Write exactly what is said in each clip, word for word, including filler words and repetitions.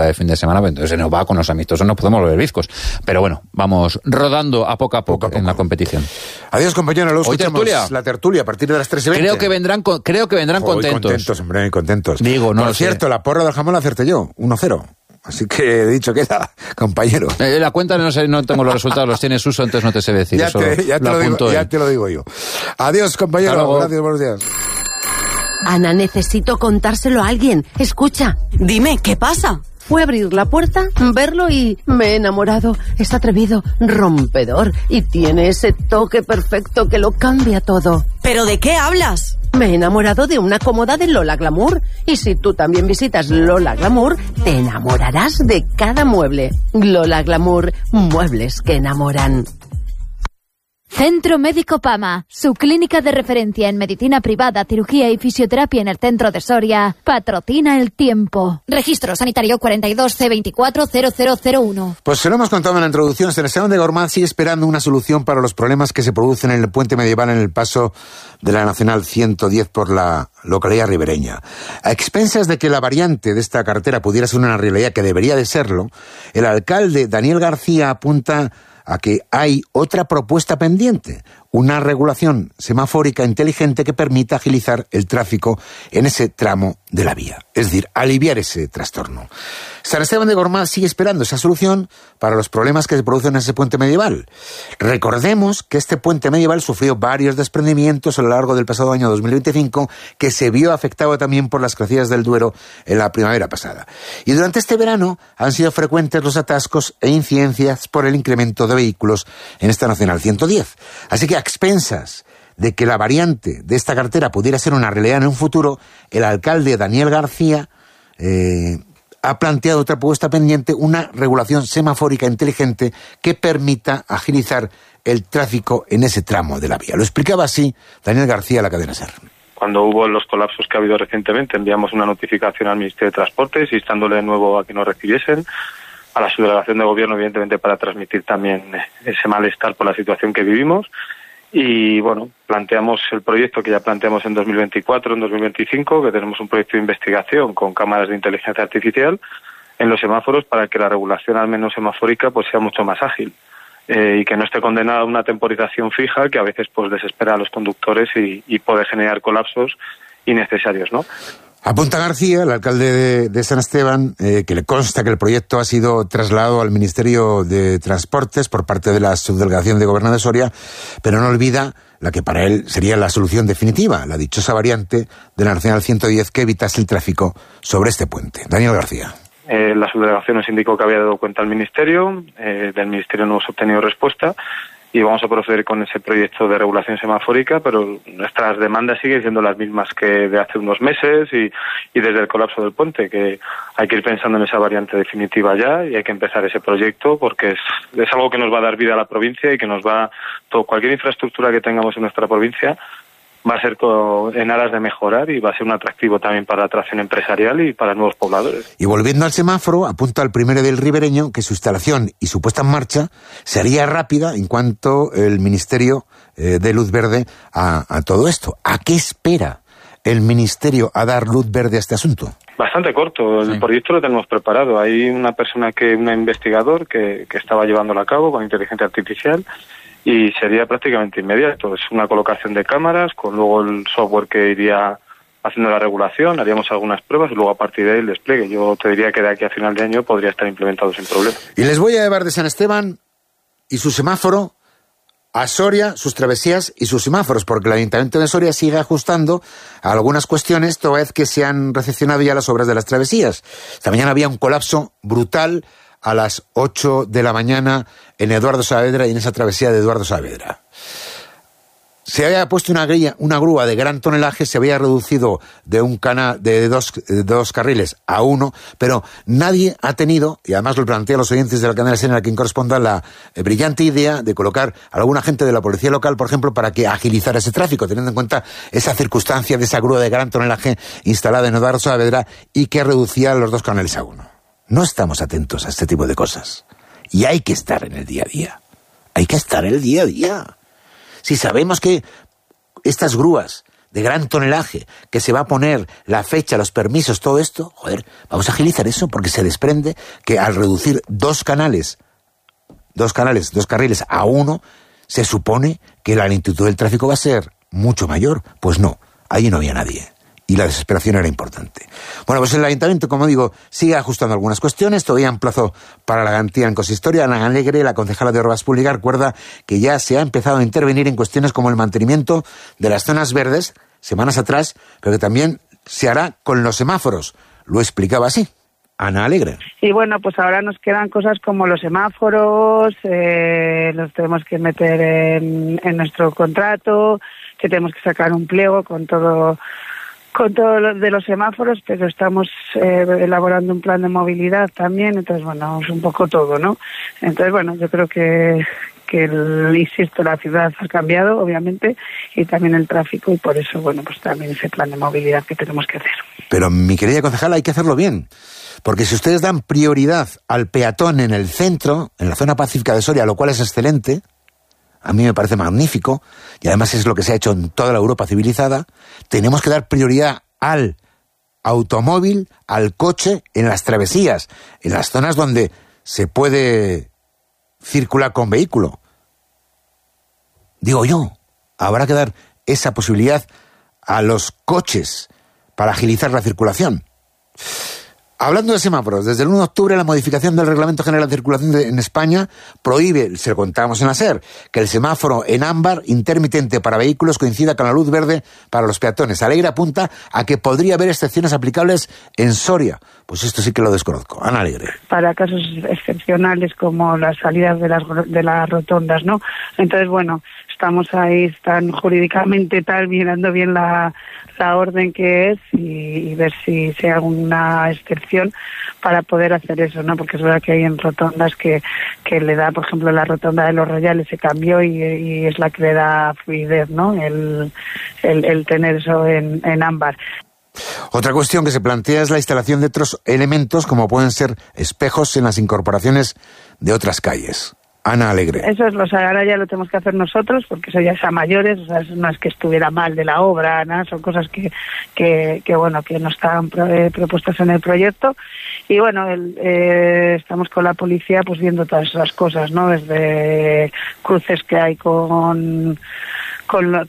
de fin de semana, pues entonces se nos va con los amistosos, no podemos volver bizcos. Pero bueno, vamos rodando a poco a poco, poco, a poco. en la competición. Adiós, compañero. Luego Hoy tertulia. La tertulia a partir de las tres y veinte. Creo que vendrán, creo que vendrán Hoy contentos. contentos, hombre, contentos. Digo, no Por lo cierto, sé. La porra del jamón la acerté yo, uno cero. Así que he dicho que era, compañero. Eh, la cuenta no sé, no tengo los resultados, los tienes Suso, entonces no te sé decir. Ya, Eso te, ya, te lo lo digo, ya él. te lo digo yo. Adiós, compañero. Gracias, buenos días. Ana, necesito contárselo a alguien. Escucha. Dime, ¿qué pasa? Fue a abrir la puerta, verlo y me he enamorado. Es atrevido, rompedor y tiene ese toque perfecto que lo cambia todo. ¿Pero de qué hablas? Me he enamorado de una cómoda de Lola Glamour. Y si tú también visitas Lola Glamour, te enamorarás de cada mueble. Lola Glamour, muebles que enamoran. Centro Médico Pama, su clínica de referencia en medicina privada, cirugía y fisioterapia en el centro de Soria, patrocina el tiempo. Registro sanitario cuarenta y dos C veinticuatro cero cero cero uno. Pues se lo hemos contado en la introducción, San Esteban de Gormaz sigue esperando una solución para los problemas que se producen en el puente medieval en el paso de la Nacional ciento diez por la localidad ribereña. A expensas de que la variante de esta carretera pudiera ser una realidad que debería de serlo, el alcalde Daniel García apunta a que hay otra propuesta pendiente, una regulación semafórica inteligente que permita agilizar el tráfico en ese tramo de la vía, es decir, aliviar ese trastorno. San Esteban de Gormaz sigue esperando esa solución para los problemas que se producen en ese puente medieval. Recordemos que este puente medieval sufrió varios desprendimientos a lo largo del pasado año dos mil veinticinco, que se vio afectado también por las crecidas del Duero en la primavera pasada. Y durante este verano han sido frecuentes los atascos e incidencias por el incremento de vehículos en esta Nacional ciento diez. Así que a expensas de que la variante de esta carretera pudiera ser una realidad en un futuro, el alcalde Daniel García eh, ha planteado otra propuesta pendiente, una regulación semafórica inteligente que permita agilizar el tráfico en ese tramo de la vía. Lo explicaba así Daniel García a la cadena SER. Cuando hubo los colapsos que ha habido recientemente, enviamos una notificación al Ministerio de Transportes instándole de nuevo a que nos recibiesen, a la subdelegación de gobierno, evidentemente, para transmitir también ese malestar por la situación que vivimos. Y bueno, planteamos el proyecto que ya planteamos en dos mil veinticuatro, en dos mil veinticinco, que tenemos un proyecto de investigación con cámaras de inteligencia artificial en los semáforos para que la regulación, al menos semafórica, pues sea mucho más ágil eh, y que no esté condenada a una temporización fija que a veces pues desespera a los conductores y, y puede generar colapsos innecesarios, ¿no? Apunta García, el alcalde de, de San Esteban, eh, que le consta que el proyecto ha sido trasladado al Ministerio de Transportes por parte de la Subdelegación de Gobierno de Soria, pero no olvida la que para él sería la solución definitiva, la dichosa variante de la Nacional ciento diez que evitase el tráfico sobre este puente. Daniel García. Eh, la subdelegación nos indicó que había dado cuenta al Ministerio, eh, del Ministerio no hemos obtenido respuesta y vamos a proceder con ese proyecto de regulación semafórica, pero nuestras demandas siguen siendo las mismas que de hace unos meses y, y desde el colapso del puente, que hay que ir pensando en esa variante definitiva ya y hay que empezar ese proyecto porque es, es algo que nos va a dar vida a la provincia y que nos va, todo, cualquier infraestructura que tengamos en nuestra provincia va a ser en aras de mejorar y va a ser un atractivo también para la atracción empresarial y para nuevos pobladores. Y volviendo al semáforo, apunta al primero del ribereño que su instalación y su puesta en marcha sería rápida en cuanto el Ministerio eh, dé luz verde a, a todo esto. ¿A qué espera el Ministerio a dar luz verde a este asunto? Bastante corto, el sí. proyecto lo tenemos preparado. Hay una persona, que, un investigador que, que estaba llevándolo a cabo con inteligencia artificial y sería prácticamente inmediato. Es una colocación de cámaras con luego el software que iría haciendo la regulación, haríamos algunas pruebas y luego a partir de ahí el despliegue. Yo te diría que de aquí a final de año podría estar implementado sin problema. Y les voy a llevar de San Esteban y su semáforo a Soria, sus travesías y sus semáforos, porque el Ayuntamiento de Soria sigue ajustando a algunas cuestiones toda vez que se han recepcionado ya las obras de las travesías. Esta mañana había un colapso brutal a las ocho de la mañana en Eduardo Saavedra y en esa travesía de Eduardo Saavedra. Se había puesto una, grilla, una grúa de gran tonelaje, se había reducido de un cana, de dos, de dos carriles a uno, pero nadie ha tenido, y además lo plantea a los oyentes de la cadena SER, a quien corresponda la eh, brillante idea de colocar a algún agente de la policía local, por ejemplo, para que agilizara ese tráfico, teniendo en cuenta esa circunstancia de esa grúa de gran tonelaje instalada en Eduardo Saavedra y que reducía los dos canales a uno. No estamos atentos a este tipo de cosas. Y hay que estar en el día a día. Hay que estar en el día a día. Si sabemos que estas grúas de gran tonelaje, que se va a poner la fecha, los permisos, todo esto, joder, vamos a agilizar eso, porque se desprende que al reducir dos canales, dos canales, dos carriles a uno, se supone que la lentitud del tráfico va a ser mucho mayor. Pues no, allí no había nadie. Y la desesperación era importante. Bueno, pues el Ayuntamiento, como digo, sigue ajustando algunas cuestiones. Todavía en plazo para la garantía en consistoria. Ana Alegre, la concejala de Obras Públicas, recuerda que ya se ha empezado a intervenir en cuestiones como el mantenimiento de las zonas verdes, semanas atrás, pero que también se hará con los semáforos. Lo explicaba así Ana Alegre. Y bueno, pues ahora nos quedan cosas como los semáforos, eh, los tenemos que meter en, en nuestro contrato, que tenemos que sacar un pliego con todo... con todo lo de los semáforos, pero estamos eh, elaborando un plan de movilidad también, entonces bueno, es un poco todo, ¿no? Entonces bueno, yo creo que, que el, insisto, la ciudad ha cambiado, obviamente, y también el tráfico, y por eso, bueno, pues también ese plan de movilidad que tenemos que hacer. Pero, mi querida concejala, hay que hacerlo bien, porque si ustedes dan prioridad al peatón en el centro, en la zona pacífica de Soria, lo cual es excelente, a mí me parece magnífico, y además es lo que se ha hecho en toda la Europa civilizada, tenemos que dar prioridad al automóvil, al coche, en las travesías, en las zonas donde se puede circular con vehículo. Digo yo, habrá que dar esa posibilidad a los coches para agilizar la circulación. Hablando de semáforos, desde el uno de octubre la modificación del Reglamento General de Circulación de, en España prohíbe, se lo contábamos en la SER, que el semáforo en ámbar intermitente para vehículos coincida con la luz verde para los peatones. Alegre apunta a que podría haber excepciones aplicables en Soria. Pues esto sí que lo desconozco. Ana Alegre. Para casos excepcionales como las salidas de las, de las rotondas, ¿no? Entonces, bueno, estamos ahí, están jurídicamente tal, mirando bien la, la orden que es y, y ver si, si hay alguna excepción para poder hacer eso, ¿no? Porque es verdad que hay en rotondas que, que le da, por ejemplo, la rotonda de Los Royales se cambió y, y es la que le da fluidez, ¿no? El, el, el tener eso en, en ámbar. Otra cuestión que se plantea es la instalación de otros elementos como pueden ser espejos en las incorporaciones de otras calles. Ana Alegre. Eso es, los ahora ya lo tenemos que hacer nosotros, porque eso ya es a mayores, o sea, eso no es que estuviera mal de la obra, nada, son cosas que, que, que bueno, que no están pro, eh, propuestas en el proyecto. Y bueno, el, eh, estamos con la policía pues viendo todas esas cosas, ¿no? Desde cruces que hay con... Con,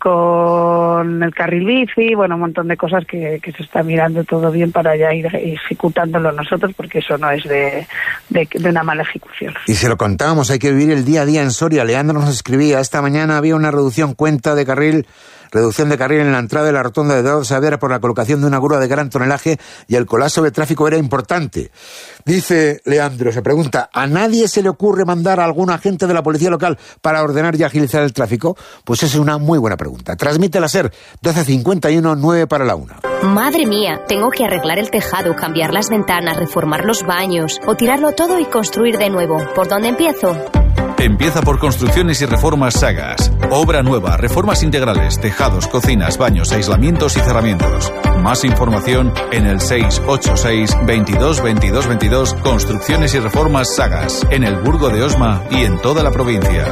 con el carril bici, bueno, un montón de cosas que, que se está mirando todo bien para ya ir ejecutándolo nosotros, porque eso no es de, de, de una mala ejecución. Y se lo contábamos, hay que vivir el día a día en Soria. Leandro nos escribía, esta mañana había una reducción cuenta de carril, reducción de carril en la entrada de la rotonda de Eduardo Saavedra por la colocación de una grúa de gran tonelaje y el colapso de tráfico era importante. Dice Leandro, se pregunta, ¿a nadie se le ocurre mandar a algún agente de la policía local para ordenar y agilizar el tráfico? Pues esa es una muy buena pregunta. Transmite la SER, doce cincuenta y uno, nueve para la una. Madre mía, tengo que arreglar el tejado, cambiar las ventanas, reformar los baños o tirarlo todo y construir de nuevo. ¿Por dónde empiezo? Empieza por Construcciones y Reformas Sagas. Obra nueva, reformas integrales, tejados, cocinas, baños, aislamientos y cerramientos. Más información en el seis ocho seis, veintidós, veintidós, veintidós. Construcciones y Reformas Sagas. En el Burgo de Osma y en toda la provincia.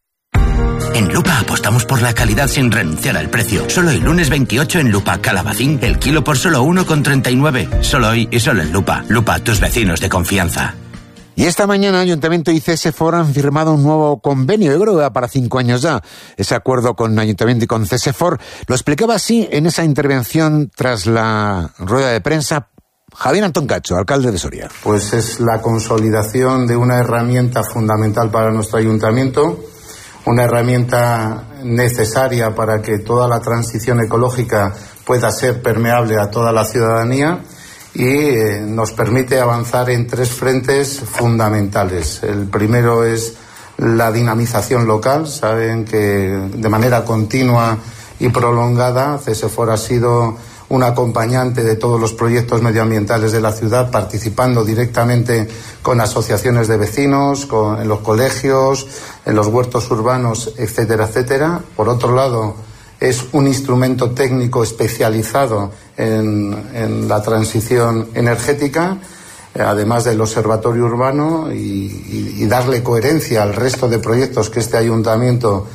En Lupa apostamos por la calidad sin renunciar al precio. Solo el lunes veintiocho en Lupa Calabacín, el kilo por solo uno con treinta y nueve. Solo hoy y solo en Lupa. Lupa, tus vecinos de confianza. Y esta mañana Ayuntamiento y CESEFOR han firmado un nuevo convenio, yo creo que va para cinco años ya, ese acuerdo con Ayuntamiento y con CESEFOR. Lo explicaba así en esa intervención tras la rueda de prensa Javier Antón Cacho, alcalde de Soria. Pues es la consolidación de una herramienta fundamental para nuestro ayuntamiento, una herramienta necesaria para que toda la transición ecológica pueda ser permeable a toda la ciudadanía y eh, nos permite avanzar en tres frentes fundamentales. El primero es la dinamización local. Saben que de manera continua y prolongada CESEFOR ha sido un acompañante de todos los proyectos medioambientales de la ciudad, participando directamente con asociaciones de vecinos, con, en los colegios, en los huertos urbanos, etcétera, etcétera. Por otro lado, es un instrumento técnico especializado en, en la transición energética, eh, además del observatorio urbano, y, y, y darle coherencia al resto de proyectos que este ayuntamiento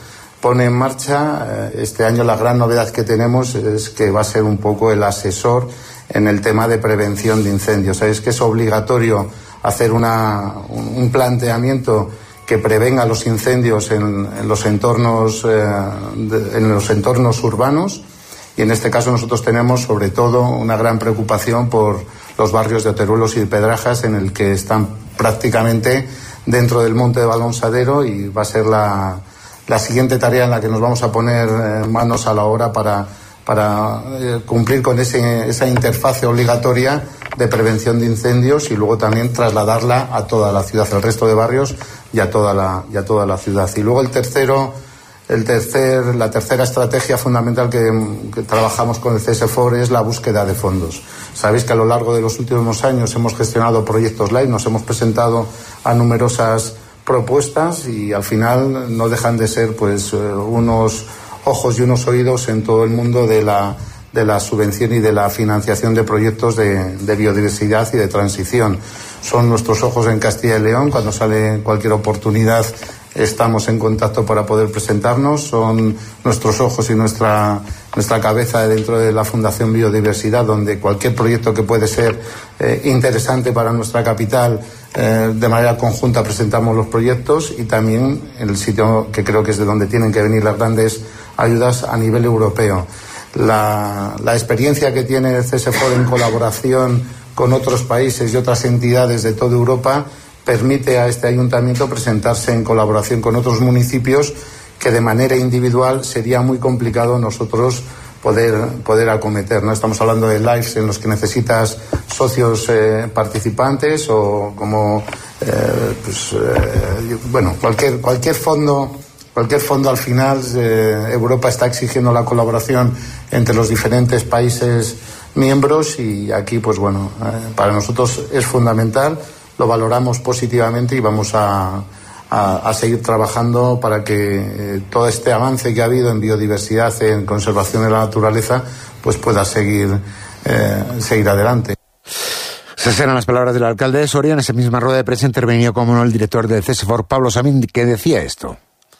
pone en marcha. Este año la gran novedad que tenemos es que va a ser un poco el asesor en el tema de prevención de incendios. Sabéis que es obligatorio hacer una, un planteamiento que prevenga los incendios en, en los entornos eh, de, en los entornos urbanos, y en este caso nosotros tenemos sobre todo una gran preocupación por los barrios de Oteruelos y de Pedrajas, en el que están prácticamente dentro del monte de Balonsadero, y va a ser la, la siguiente tarea en la que nos vamos a poner eh, manos a la obra para, para eh, cumplir con ese, esa interfase obligatoria de prevención de incendios, y luego también trasladarla a toda la ciudad, al resto de barrios y a toda la, y a toda la ciudad. Y luego el tercero, el tercer, la tercera estrategia fundamental que, que trabajamos con el CESEFOR es la búsqueda de fondos. Sabéis que a lo largo de los últimos años hemos gestionado proyectos LIFE, nos hemos presentado a numerosas propuestas y al final no dejan de ser pues unos ojos y unos oídos en todo el mundo de la de la subvención y de la financiación de proyectos de, de biodiversidad y de transición. Son nuestros ojos en Castilla y León. Cuando sale cualquier oportunidad estamos en contacto para poder presentarnos. Son nuestros ojos y nuestra, nuestra cabeza dentro de la Fundación Biodiversidad, donde cualquier proyecto que puede ser eh, interesante para nuestra capital, eh, de manera conjunta presentamos los proyectos, y también el sitio que creo que es de donde tienen que venir las grandes ayudas a nivel europeo. La, la experiencia que tiene el CESEFOR en colaboración con otros países y otras entidades de toda Europa permite a este ayuntamiento presentarse en colaboración con otros municipios que de manera individual sería muy complicado nosotros poder, poder acometer, ¿no? Estamos hablando de lives en los que necesitas socios eh, participantes, o como eh, pues, eh, bueno, cualquier, cualquier fondo Cualquier fondo al final, eh, Europa está exigiendo la colaboración entre los diferentes países miembros, y aquí, pues bueno, eh, para nosotros es fundamental, lo valoramos positivamente y vamos a, a, a seguir trabajando para que eh, todo este avance que ha habido en biodiversidad, en conservación de la naturaleza, pues pueda seguir, eh, seguir adelante. Esas eran las palabras del alcalde de Soria. En esa misma rueda de prensa intervenía, como no, el director del CESEFOR, Pablo Samín, que decía esto.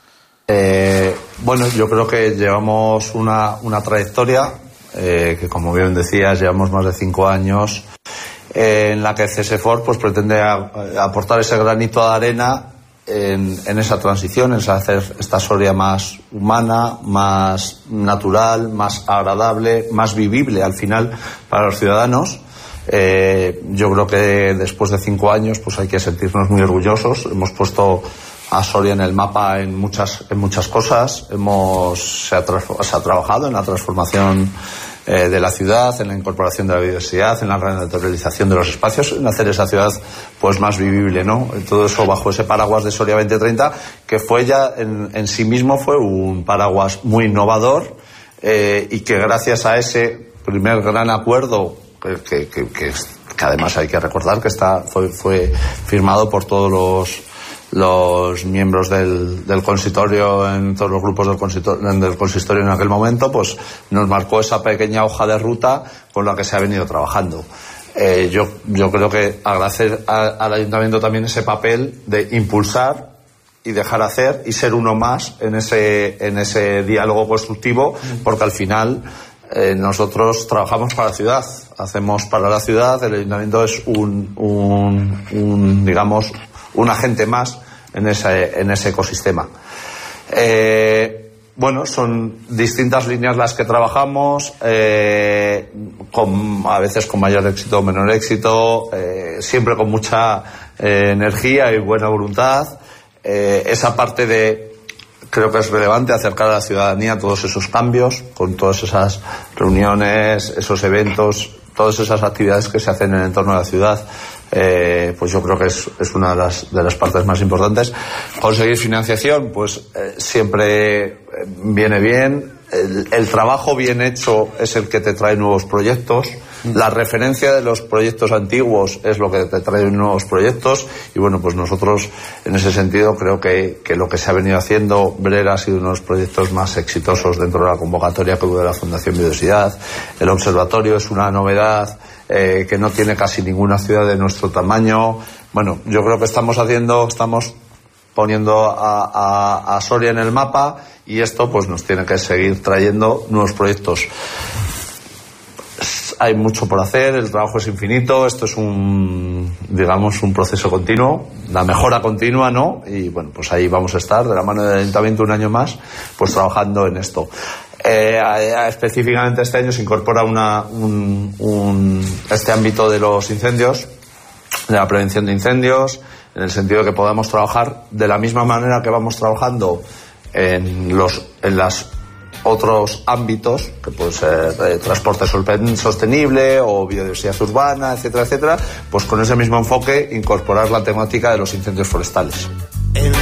Eh, bueno, yo creo que llevamos una, una trayectoria eh, que, como bien decías, llevamos más de cinco años eh, en la que el CESEFOR pues pretende a, aportar ese granito de arena en, en esa transición, en hacer esta Soria más humana, más natural, más agradable, más vivible al final para los ciudadanos. Eh, yo creo que después de cinco años pues hay que sentirnos muy orgullosos. Hemos puesto a Soria en el mapa en muchas en muchas cosas. Hemos se ha, se ha trabajado en la transformación eh, de la ciudad, en la incorporación de la biodiversidad, en la renaturalización de los espacios, en hacer esa ciudad pues más vivible, ¿no? Todo eso bajo ese paraguas de Soria veinte treinta, que fue ya en, en sí mismo fue un paraguas muy innovador, eh, y que gracias a ese primer gran acuerdo que, que, que, que, que además hay que recordar que está fue, fue firmado por todos los los miembros del, del consistorio, en todos los grupos del consistorio, del consistorio en aquel momento, pues nos marcó esa pequeña hoja de ruta con la que se ha venido trabajando. Eh, yo, yo creo que agradecer a, al ayuntamiento también ese papel de impulsar y dejar hacer y ser uno más en ese, en ese diálogo constructivo, porque al final eh, nosotros trabajamos para la ciudad, hacemos para la ciudad, el ayuntamiento es un, un, un digamos, un agente más en ese, en ese ecosistema. Eh, bueno, son distintas líneas las que trabajamos, eh, con, a veces con mayor éxito o menor éxito, eh, siempre con mucha eh, energía y buena voluntad. Eh, esa parte de, creo que es relevante acercar a la ciudadanía todos esos cambios, con todas esas reuniones, esos eventos, todas esas actividades que se hacen en el entorno de la ciudad. Eh, pues yo creo que es, es una de las, de las partes más importantes. Conseguir financiación, pues eh, siempre viene bien. El, el trabajo bien hecho es el que te trae nuevos proyectos. La referencia de los proyectos antiguos es lo que te trae nuevos proyectos. Y bueno, pues nosotros en ese sentido creo que, que lo que se ha venido haciendo, Brera ha sido uno de los proyectos más exitosos dentro de la convocatoria que hubo de la Fundación Biodiversidad. El observatorio es una novedad eh, que no tiene casi ninguna ciudad de nuestro tamaño. Bueno, yo creo que estamos haciendo, estamos poniendo a, a, a Soria en el mapa, y esto pues nos tiene que seguir trayendo nuevos proyectos. Hay mucho por hacer, el trabajo es infinito, esto es un, digamos, un proceso continuo, la mejora continua, ¿no? Y bueno, pues ahí vamos a estar, de la mano del Ayuntamiento un año más, pues trabajando en esto. Eh, específicamente este año se incorpora una, un, un, este ámbito de los incendios, de la prevención de incendios, en el sentido de que podamos trabajar de la misma manera que vamos trabajando en los, en las otros ámbitos, que puede ser eh, transporte sostenible o biodiversidad urbana, etcétera, etcétera, pues con ese mismo enfoque incorporar la temática de los incendios forestales.